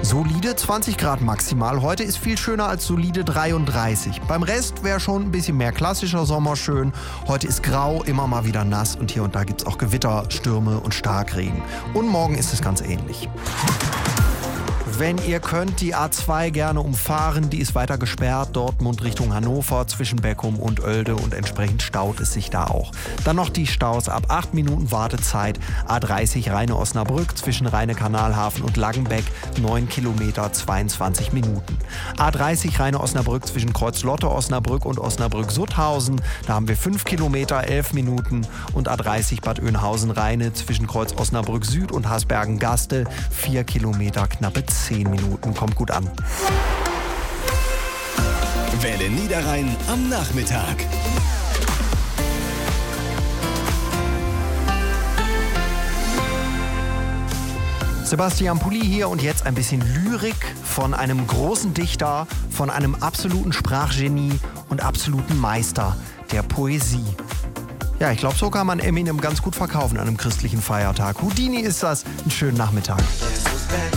Solide 20 Grad maximal. Heute ist viel schöner als solide 33. Beim Rest wäre schon ein bisschen mehr klassischer Sommer schön. Heute ist grau, immer mal wieder nass und hier und da gibt es auch Gewitter, Stürme und Starkregen. Und morgen ist es ganz ähnlich. Wenn ihr könnt, die A2 gerne umfahren. Die ist weiter gesperrt. Dortmund Richtung Hannover zwischen Beckum und Oelde und entsprechend staut es sich da auch. Dann noch die Staus ab 8 Minuten Wartezeit. A30 Rheine-Osnabrück zwischen Rheine-Kanalhafen und Langenbeck 9 Kilometer 22 Minuten. A30 Rheine-Osnabrück zwischen Kreuz-Lotte-Osnabrück und Osnabrück-Sutthausen. Da haben wir 5 Kilometer 11 Minuten. Und A30 Bad Oeynhausen-Rheine zwischen Kreuz-Osnabrück Süd und Hasbergen-Gaste 4 Kilometer knappe 10 Minuten. Kommt gut an. Welle Niederrhein am Nachmittag. Sebastian Pulli hier und jetzt ein bisschen Lyrik von einem großen Dichter, von einem absoluten Sprachgenie und absoluten Meister der Poesie. Ja, ich glaube, so kann man Eminem ganz gut verkaufen an einem christlichen Feiertag. Houdini ist das. Einen schönen Nachmittag.